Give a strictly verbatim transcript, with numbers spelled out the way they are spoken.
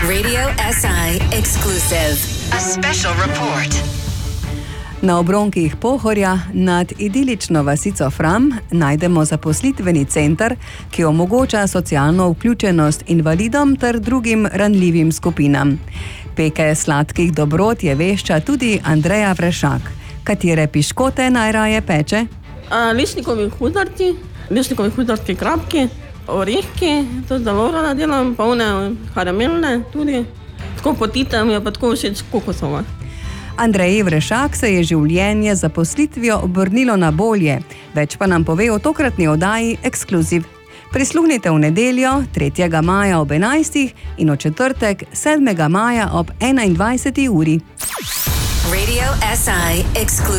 Radio S I exclusive. A special report. Na obronkih Pohorja nad idilično vasico Fram najdemo zaposlitveni center, ki omogoča socialno vključenost invalidom ter drugim ranljivim skupinam. Peke sladkih dobrot je vešča tudi Andreja Vrešak. Katere piškote najraje peče? Lišnikovi hudarci, lišnikovi hudarski krapki, orehki, to zelo rada delam, polne karamelne tudi. Tako potite mi je pa tako všeč kokosova. Andreji Vrešak se je življenje z zaposlitvijo obrnilo na bolje, več pa nam pove o tokratni oddaji Ekskluziv. Prisluhnite v nedeljo, tretjega maja ob enajstih in v četrtek, sedmega maja ob enaindvajseti uri. Radio S I exclusive.